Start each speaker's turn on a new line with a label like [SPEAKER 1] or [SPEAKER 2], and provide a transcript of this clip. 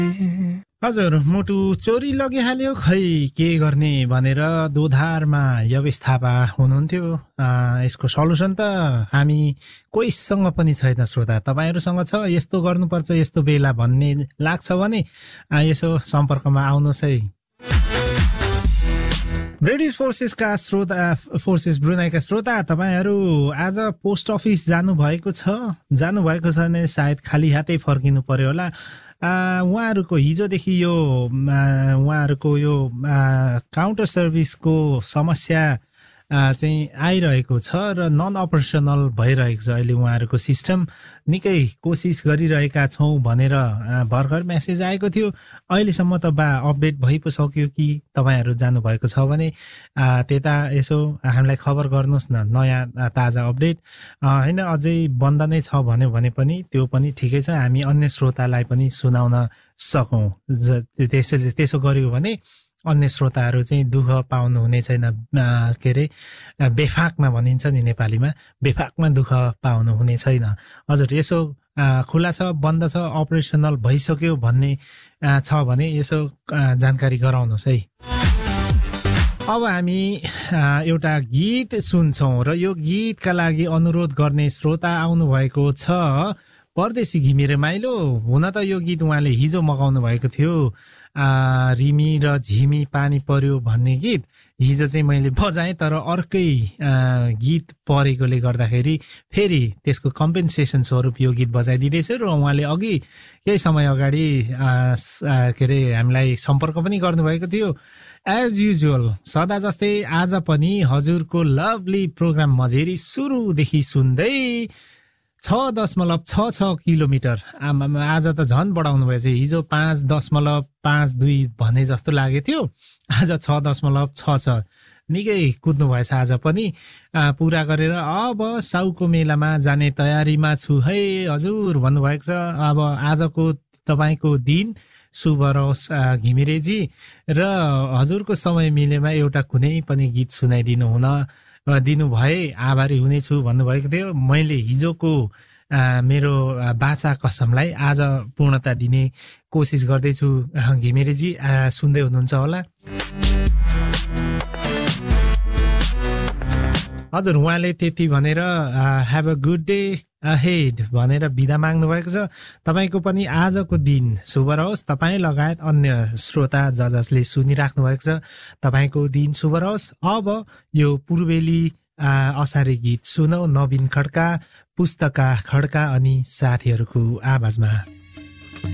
[SPEAKER 1] हजुर, मुटु चोरी लगिहाल्यो खै के गर्ने भनेर दोधारमा व्यवस्थापा हुनुहुन्थ्यो। यसको सल्युसन त हामी कोहीसँग पनि छैन श्रोता। तपाईहरुसँग छ यस्तो गर्नुपर्छ यस्तो बेला भन्ने लाग्छ भने यसो सम्पर्कमा आउनुहोस् है। ब्रिटिश फोर्सेसका श्रोता, फोर्सेस ब्रुनाईका श्रोता, तपाईहरु आज पोस्ट अफिस जानुभएको छ भने सायद खाली हातै फर्किनु पर्यो होला। उहाँहरुको हिजोदेखि यो उहाँहरुको यो काउन्टर सर्भिसको समस्या चाहिँ आइरहेको छ र नन अपरेसनल भइरहेको छ। अहिले उहाँहरुको सिस्टम निकै कोसिस गरिरहेका छौं भनेर भर्खर मेसेज आएको थियो। अहिलेसम्म त अपडेट भइ पो सक्यो कि तपाईहरु जानु भएको छ भने त्यता यसो हामीलाई खबर गर्नुहोस् न, नयाँ ताजा अपडेट। हैन अझै बन्द नै छ भन्यो भने पनि त्यो पनि ठिकै छ, हामी अन्य श्रोतालाई पनि सुनाउन सकौं। त्यसो गर्यो भने अन्य श्रोताहरु चाहिँ दुःख पाउनु हुने छैन। के रे बेफाकमा भनिन्छ नि नेपालीमा, बेफाकमा दुःख पाउनु हुने छैन। हजुर, यसो खुला छ, बन्द छ, अपरेसनल भइसक्यो भन्ने छ भने यसो जानकारी गराउनुहोस् है। अब हामी एउटा गीत सुन्छौं र यो गीतका लागि अनुरोध गर्ने श्रोता आउनु भएको छ परदेशी घिमिरे माइलो। हुन त यो गीत उहाँले हिजो मगाउनु भएको थियो, रिमी र झिमी पानी पर्यो भन्ने गीत। हिजो चाहिँ मैले बजाएँ तर अर्कै गीत परेकोले गर्दाखेरि फेरि त्यसको कम्पेन्सेसन स्वरूप यो गीत बजाइदिँदैछु। र उहाँले अघि केही समय अगाडि के रे हामीलाई सम्पर्क पनि गर्नुभएको थियो। एज युजुअल सदा जस्तै आज पनि हजुरको लभली प्रोग्राम मझेरी सुरुदेखि सुन्दै 6.66 किलोमिटर। आज त झन् बढाउनु भएछ। हिजो 5.52 भने जस्तो लागेको थियो, आज 6.66। निकै कुद्नु भएछ आज पनि। पूरा गरेर अब साउको मेलामा जाने तयारीमा छु है हजुर भन्नुभएको छ। अब आजको तपाईको दिन शुभ रहोस् घिमिरेजी, र हजुरको समय मिलेमा एउटा कुनै पनि गीत सुनाइदिनु दिनु भए आभारी हुनेछु भन्नुभएको थियो। मैले हिजोको मेरो बाचा कसमलाई आज पूर्णता दिने कोसिस गर्दैछु घिमिरेजी, सुन्दै हुनुहुन्छ होला। हजुर, उहाँले त्यति भनेर have a good day ahead भनेर बिदा माग्नु भएको छ। तपाईको पनि आजको दिन शुभ रहोस्। तपाई लगायत अन्य श्रोता जसले सुनिराख्नु भएको छ, तपाईको दिन शुभ रहोस्। अब यो पूर्वेली असारे गीत सुनौ, नवीन खड्का, पुस्तका खड्का अनि साथीहरूको आवाजमा।